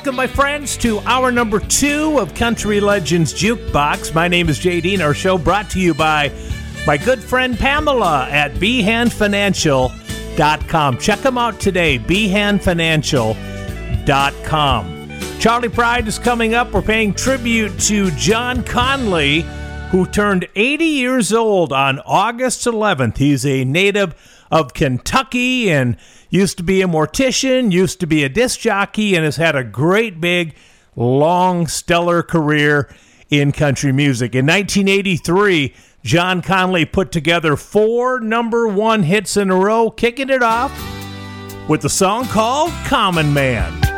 Welcome, my friends, to hour number 2 of Country Legends Jukebox. My name is JD, and our show brought to you by my good friend Pamela at BehanFinancial.com. Check them out today, BehanFinancial.com. Charlie Pride is coming up. We're paying tribute to John Conley, who turned 80 years old on August 11th. He's a native of Kentucky and used to be a mortician, used to be a disc jockey, and has had a great big, long, stellar career in country music. In 1983, John Conley put together 4 number 1 hits in a row, kicking it off with the song called Common Man.